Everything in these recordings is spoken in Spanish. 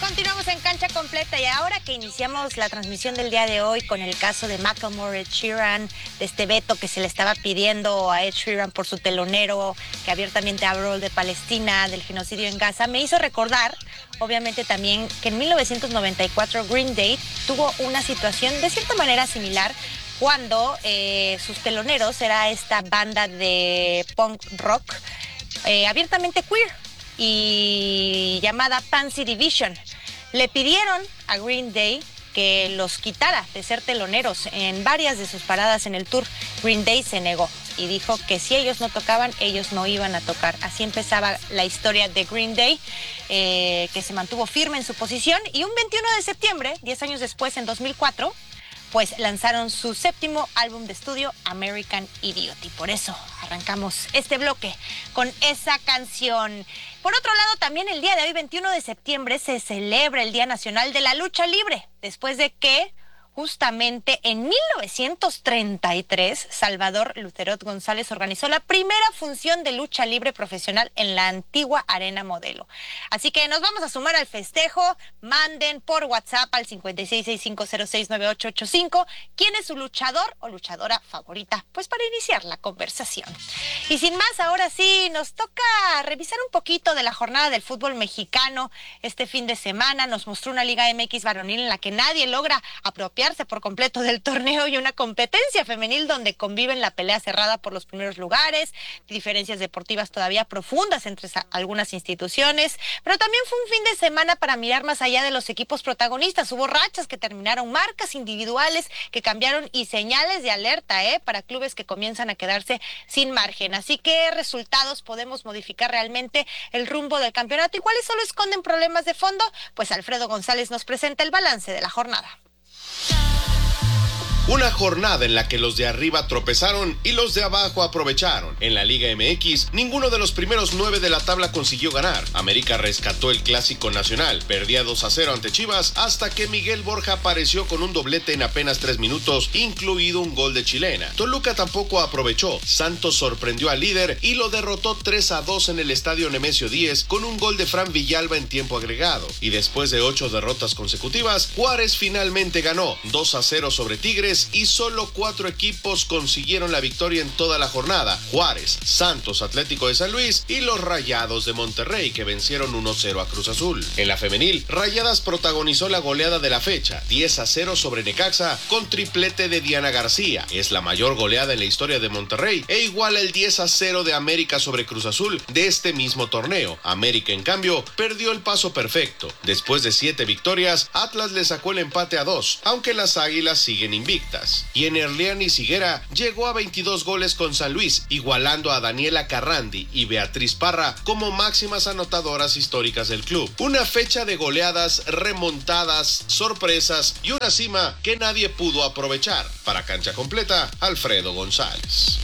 Continuamos en Cancha Completa y ahora que iniciamos la transmisión del día de hoy con el caso de Macklemore, Ed Sheeran, de este veto que se le estaba pidiendo a Ed Sheeran por su telonero, que abiertamente habló de Palestina, del genocidio en Gaza, me hizo recordar, obviamente también, que en 1994 Green Day tuvo una situación de cierta manera similar cuando sus teloneros era esta banda de punk rock abiertamente queer y llamada Pansy Division. Le pidieron a Green Day que los quitara de ser teloneros en varias de sus paradas en el tour. Green Day se negó y dijo que si ellos no tocaban, ellos no iban a tocar. Así empezaba la historia de Green Day, que se mantuvo firme en su posición, y un 21 de septiembre, 10 años después, en 2004, pues lanzaron su séptimo álbum de estudio, American Idiot, y por eso arrancamos este bloque con esa canción. Por otro lado, también el día de hoy, 21 de septiembre, se celebra el Día Nacional de la Lucha Libre, después de que justamente en 1933, Salvador Lucerot González organizó la primera función de lucha libre profesional en la antigua Arena Modelo. Así que nos vamos a sumar al festejo. Manden por WhatsApp al 5665069885 quién es su luchador o luchadora favorita, pues para iniciar la conversación. Y sin más, ahora sí, nos toca revisar un poquito de la jornada del fútbol mexicano. Este fin de semana nos mostró una Liga MX varonil en la que nadie logra apropiarse por completo del torneo y una competencia femenil donde conviven la pelea cerrada por los primeros lugares, diferencias deportivas todavía profundas entre algunas instituciones, pero también fue un fin de semana para mirar más allá de los equipos protagonistas. Hubo rachas que terminaron, marcas individuales que cambiaron y señales de alerta para clubes que comienzan a quedarse sin margen. Así que resultados podemos modificar realmente el rumbo del campeonato, y cuáles solo esconden problemas de fondo, pues Alfredo González nos presenta el balance de la jornada. Una jornada en la que los de arriba tropezaron y los de abajo aprovecharon. En la Liga MX, ninguno de los primeros 9 de la tabla consiguió ganar. América rescató el Clásico Nacional, perdía 2-0 ante Chivas, hasta que Miguel Borja apareció con un doblete en apenas 3 minutos, incluido un gol de chilena. Toluca tampoco aprovechó. Santos sorprendió al líder y lo derrotó 3-2 en el Estadio Nemesio 10 con un gol de Fran Villalba en tiempo agregado. Y después de 8 derrotas consecutivas, Juárez finalmente ganó 2-0 sobre Tigres, y solo 4 equipos consiguieron la victoria en toda la jornada: Juárez, Santos, Atlético de San Luis y los Rayados de Monterrey, que vencieron 1-0 a Cruz Azul. En la femenil, Rayadas protagonizó la goleada de la fecha, 10-0 sobre Necaxa, con triplete de Diana García. Es la mayor goleada en la historia de Monterrey e iguala el 10-0 de América sobre Cruz Azul de este mismo torneo. América, en cambio, perdió el paso perfecto. Después de 7 victorias, Atlas le sacó el empate a 2, aunque las Águilas siguen invictas. Y Enerliani Higuera llegó a 22 goles con San Luis, igualando a Daniela Carrandi y Beatriz Parra como máximas anotadoras históricas del club. Una fecha de goleadas, remontadas, sorpresas y una cima que nadie pudo aprovechar. Para Cancha Completa, Alfredo González.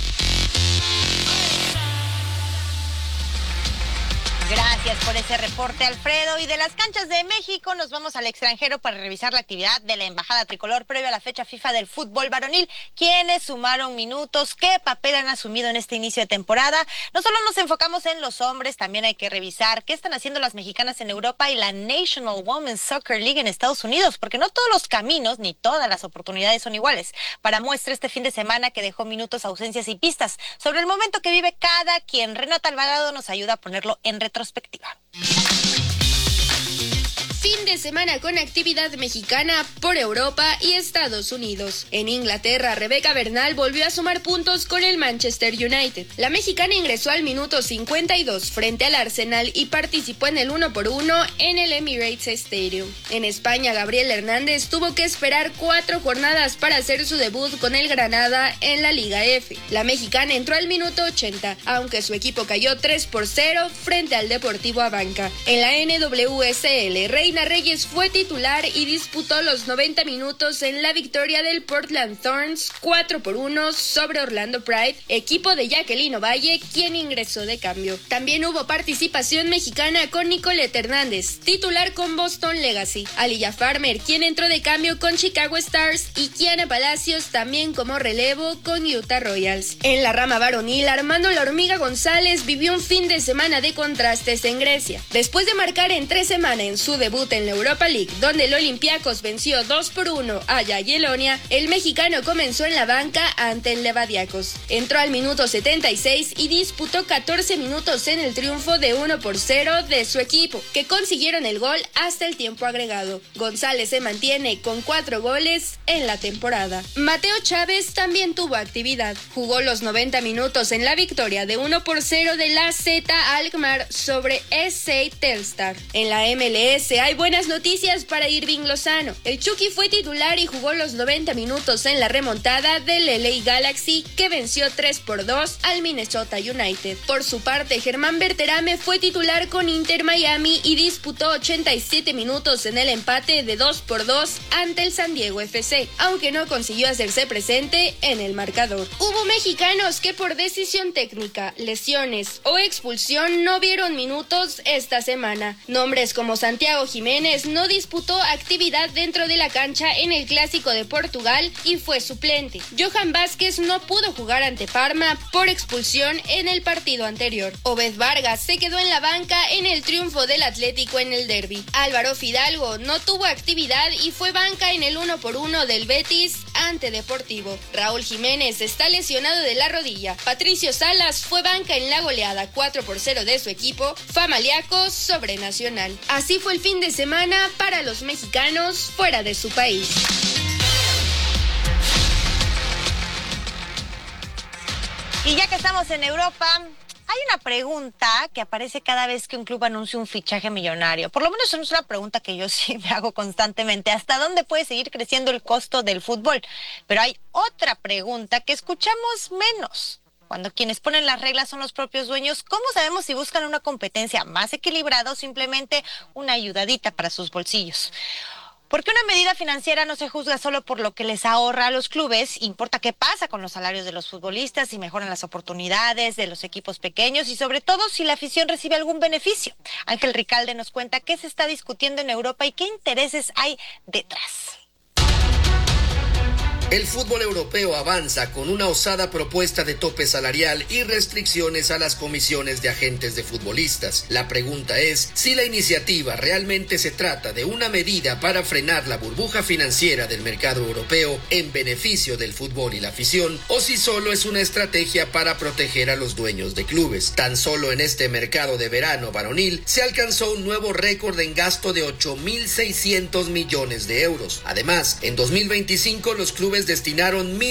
Gracias por ese reporte, Alfredo. Y de las canchas de México nos vamos al extranjero para revisar la actividad de la Embajada Tricolor previo a la fecha FIFA del fútbol varonil. ¿Quiénes sumaron minutos? ¿Qué papel han asumido en este inicio de temporada? No solo nos enfocamos en los hombres, también hay que revisar qué están haciendo las mexicanas en Europa y la National Women's Soccer League en Estados Unidos, porque no todos los caminos ni todas las oportunidades son iguales. Para muestra este fin de semana que dejó minutos, ausencias y pistas sobre el momento que vive cada quien, Renata Alvarado nos ayuda a ponerlo en retrospectiva. Fin de semana con actividad mexicana por Europa y Estados Unidos. En Inglaterra, Rebeca Bernal volvió a sumar puntos con el Manchester United. La mexicana ingresó al minuto 52 frente al Arsenal y participó en el 1-1 en el Emirates Stadium. En España, Gabriel Hernández tuvo que esperar 4 jornadas para hacer su debut con el Granada en la Liga F. La mexicana entró al minuto 80, aunque su equipo cayó 3-0 frente al Deportivo Abanca. En la NWSL, Reina Reyes fue titular y disputó los 90 minutos en la victoria del Portland Thorns 4-1 sobre Orlando Pride, equipo de Jacqueline Ovalle, quien ingresó de cambio. También hubo participación mexicana con Nicolette Hernández, titular con Boston Legacy, Aliyah Farmer, quien entró de cambio con Chicago Stars, y Kiana Palacios también como relevo con Utah Royals. En la rama varonil, Armando La Hormiga González vivió un fin de semana de contrastes en Grecia. Después de marcar en 3 semanas en su debut en la Europa League, donde el Olympiacos venció 2-1 a Jagiellonia, el mexicano comenzó en la banca ante el Levadiakos. Entró al minuto 76 y disputó 14 minutos en el triunfo de 1-0 de su equipo, que consiguieron el gol hasta el tiempo agregado. González se mantiene con 4 goles en la temporada. Mateo Chávez también tuvo actividad. Jugó los 90 minutos en la victoria de 1-0 de la Z Alkmaar sobre SC Telstar. En la MLS hay buenas noticias para Irving Lozano. El Chucky fue titular y jugó los 90 minutos en la remontada del LA Galaxy, que venció 3-2 al Minnesota United. Por su parte, Germán Berterame fue titular con Inter Miami y disputó 87 minutos en el empate de 2-2 ante el San Diego FC, aunque no consiguió hacerse presente en el marcador. Hubo mexicanos que por decisión técnica, lesiones o expulsión no vieron minutos esta semana. Nombres como Santiago Jiménez no disputó actividad dentro de la cancha en el Clásico de Portugal y fue suplente. Johan Vázquez no pudo jugar ante Parma por expulsión en el partido anterior. Obed Vargas se quedó en la banca en el triunfo del Atlético en el derbi. Álvaro Fidalgo no tuvo actividad y fue banca en el 1-1 del Betis ante Deportivo. Raúl Jiménez está lesionado de la rodilla. Patricio Salas fue banca en la goleada 4-0 de su equipo, Famaliacos sobre Nacional. Así fue el fin de semana para los mexicanos fuera de su país. Y ya que estamos en Europa, hay una pregunta que aparece cada vez que un club anuncia un fichaje millonario. Por lo menos es una pregunta que yo sí me hago constantemente. ¿Hasta dónde puede seguir creciendo el costo del fútbol? Pero hay otra pregunta que escuchamos menos. Cuando quienes ponen las reglas son los propios dueños, ¿cómo sabemos si buscan una competencia más equilibrada o simplemente una ayudadita para sus bolsillos? Porque una medida financiera no se juzga solo por lo que les ahorra a los clubes, importa qué pasa con los salarios de los futbolistas, si mejoran las oportunidades de los equipos pequeños y sobre todo si la afición recibe algún beneficio. Ángel Ricalde nos cuenta qué se está discutiendo en Europa y qué intereses hay detrás. El fútbol europeo avanza con una osada propuesta de tope salarial y restricciones a las comisiones de agentes de futbolistas. La pregunta es si la iniciativa realmente se trata de una medida para frenar la burbuja financiera del mercado europeo en beneficio del fútbol y la afición, o si solo es una estrategia para proteger a los dueños de clubes. Tan solo en este mercado de verano varonil se alcanzó un nuevo récord en gasto de 8.600 millones de euros. Además, en 2025 los clubes destinaron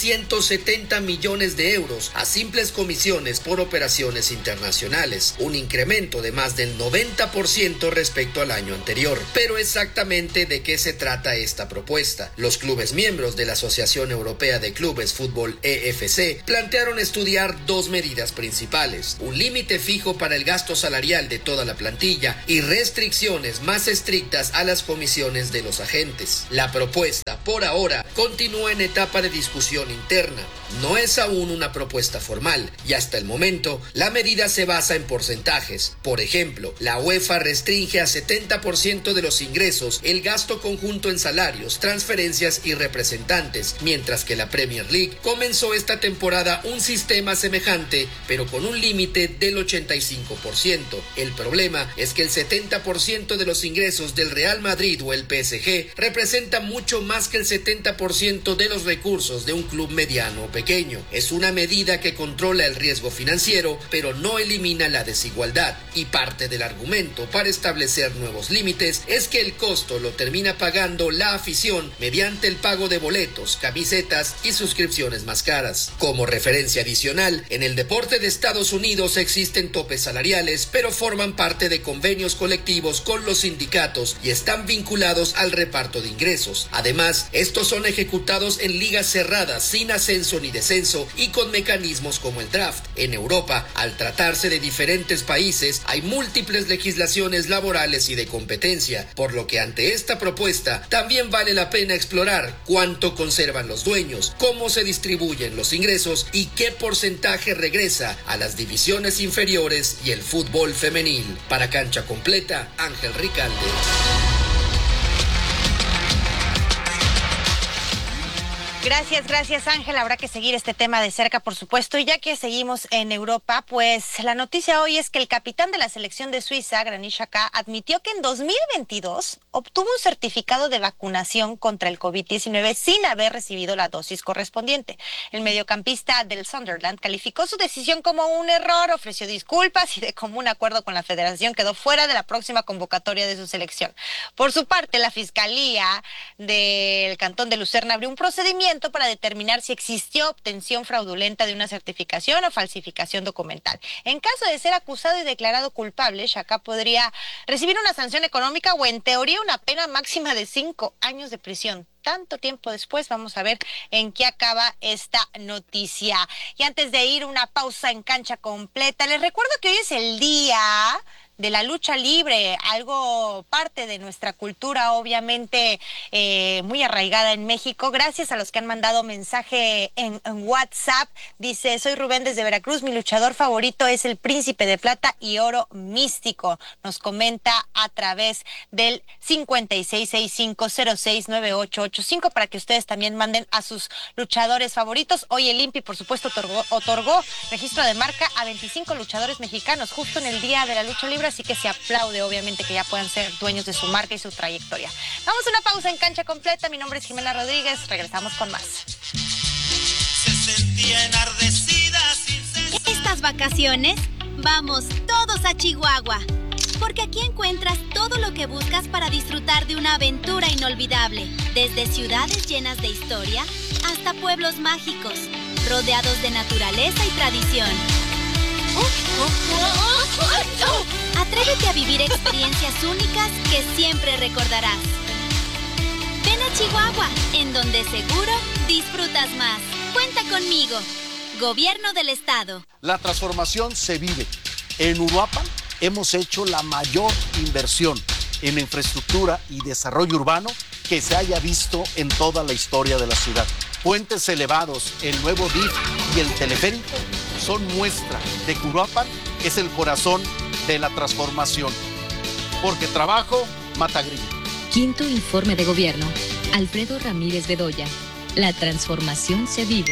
1.370 millones de euros a simples comisiones por operaciones internacionales, un incremento de más del 90% respecto al año anterior. Pero exactamente ¿de qué se trata esta propuesta? Los clubes miembros de la Asociación Europea de Clubes Fútbol EFC plantearon estudiar dos medidas principales: un límite fijo para el gasto salarial de toda la plantilla y restricciones más estrictas a las comisiones de los agentes. La propuesta, por ahora, continúa en etapa de discusión interna. No es aún una propuesta formal y hasta el momento la medida se basa en porcentajes. Por ejemplo, la UEFA restringe a 70% de los ingresos el gasto conjunto en salarios, transferencias y representantes, mientras que la Premier League comenzó esta temporada un sistema semejante, pero con un límite del 85%. El problema es que el 70% de los ingresos del Real Madrid o el PSG representa mucho más que el 70% de los recursos de un club mediano o pequeño. Es una medida que controla el riesgo financiero, pero no elimina la desigualdad, y parte del argumento para establecer nuevos límites es que el costo lo termina pagando la afición mediante el pago de boletos, camisetas y suscripciones más caras. Como referencia adicional, en el deporte de Estados Unidos existen topes salariales, pero forman parte de convenios colectivos con los sindicatos y están vinculados al reparto de ingresos. Además, estos son ejecutados en ligas cerradas, sin ascenso ni descenso y con mecanismos como el draft. En Europa, al tratarse de diferentes países, hay múltiples legislaciones laborales y de competencia, por lo que ante esta propuesta también vale la pena explorar cuánto conservan los dueños, cómo se distribuyen los ingresos y qué porcentaje regresa a las divisiones inferiores y el fútbol femenil. Para Cancha Completa, Ángel Ricalde. Gracias Ángel, habrá que seguir este tema de cerca, por supuesto, y ya que seguimos en Europa, pues la noticia hoy es que el capitán de la selección de Suiza, Granit Xhaka, admitió que en 2022 obtuvo un certificado de vacunación contra el COVID-19 sin haber recibido la dosis correspondiente. El mediocampista del Sunderland calificó su decisión como un error, ofreció disculpas y de común acuerdo con la federación quedó fuera de la próxima convocatoria de su selección. Por su parte, la Fiscalía del Cantón de Lucerna abrió un procedimiento para determinar si existió obtención fraudulenta de una certificación o falsificación documental. En caso de ser acusado y declarado culpable, Xhaka podría recibir una sanción económica o en teoría una pena máxima de 5 años de prisión. Tanto tiempo después, vamos a ver en qué acaba esta noticia. Y antes de ir una pausa en Cancha Completa, les recuerdo que hoy es el día de la lucha libre, algo parte de nuestra cultura, obviamente muy arraigada en México. Gracias a los que han mandado mensaje en WhatsApp. Dice, soy Rubén desde Veracruz, mi luchador favorito es el Príncipe de Plata y Oro Místico. Nos comenta a través del 5665069885 para que ustedes también manden a sus luchadores favoritos. Hoy el INPI, por supuesto, otorgó registro de marca a 25 luchadores mexicanos, justo en el día de la lucha libre. Así que se aplaude, obviamente, que ya puedan ser dueños de su marca y su trayectoria. Vamos a una pausa en Cancha Completa. Mi nombre es Jimena Rodríguez. Regresamos con más. Se sentía enardecida sin cesar. Estas vacaciones, vamos todos a Chihuahua. Porque aquí encuentras todo lo que buscas para disfrutar de una aventura inolvidable. Desde ciudades llenas de historia hasta pueblos mágicos, rodeados de naturaleza y tradición. Atrévete a vivir experiencias únicas que siempre recordarás. Ven a Chihuahua, en donde seguro disfrutas más. Cuenta conmigo. Gobierno del Estado. La transformación se vive. En Uruapan hemos hecho la mayor inversión en infraestructura y desarrollo urbano que se haya visto en toda la historia de la ciudad. Puentes elevados, el nuevo DIF y el teleférico son muestra de que Uruapan es el corazón de la transformación. Porque trabajo mata grillo. Quinto informe de gobierno. Alfredo Ramírez Bedoya. La transformación se vive.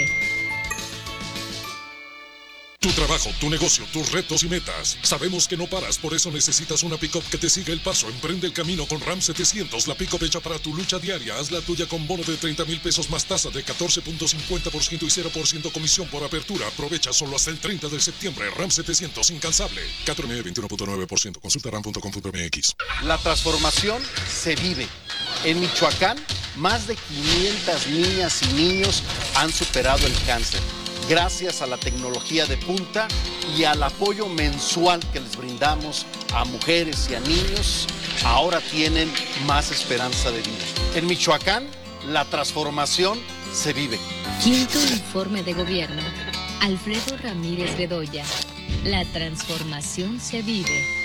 Tu trabajo, tu negocio, tus retos y metas. Sabemos que no paras, por eso necesitas una pick-up que te siga el paso. Emprende el camino con Ram 700, la pick-up hecha para tu lucha diaria. Haz la tuya con bono de 30,000 pesos más tasa de 14.50% y 0% comisión por apertura. Aprovecha solo hasta el 30 de septiembre. Ram 700, incansable. 4M 21.9%. Consulta ram.com.mx. La transformación se vive. En Michoacán, más de 500 niñas y niños han superado el cáncer. Gracias a la tecnología de punta y al apoyo mensual que les brindamos a mujeres y a niños, ahora tienen más esperanza de vida. En Michoacán, la transformación se vive. Quinto informe de gobierno. Alfredo Ramírez Bedoya. La transformación se vive.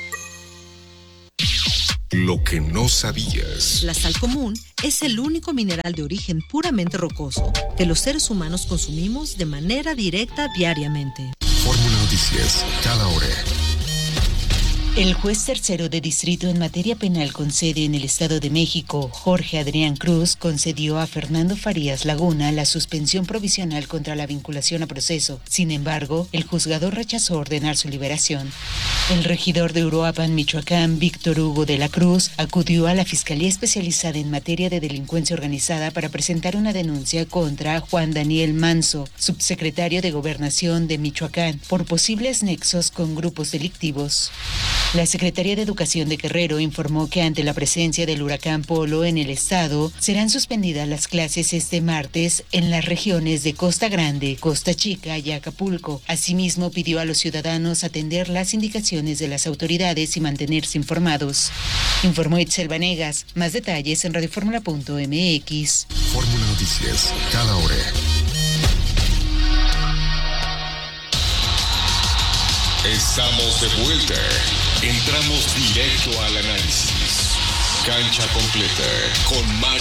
Lo que no sabías. La sal común es el único mineral de origen puramente rocoso que los seres humanos consumimos de manera directa diariamente. Fórmula Noticias, cada hora. El juez tercero de distrito en materia penal con sede en el Estado de México, Jorge Adrián Cruz, concedió a Fernando Farías Laguna la suspensión provisional contra la vinculación a proceso. Sin embargo, el juzgador rechazó ordenar su liberación. El regidor de Uruapan, Michoacán, Víctor Hugo de la Cruz, acudió a la Fiscalía Especializada en Materia de Delincuencia Organizada para presentar una denuncia contra Juan Daniel Manso, subsecretario de Gobernación de Michoacán, por posibles nexos con grupos delictivos. La Secretaría de Educación de Guerrero informó que ante la presencia del huracán Polo en el estado, serán suspendidas las clases este martes en las regiones de Costa Grande, Costa Chica y Acapulco. Asimismo, pidió a los ciudadanos atender las indicaciones de las autoridades y mantenerse informados. Informó Itzel Vanegas. Más detalles en radioformula.mx. Fórmula Noticias, cada hora. Estamos de vuelta. Entramos directo al análisis. Cancha Completa con Mario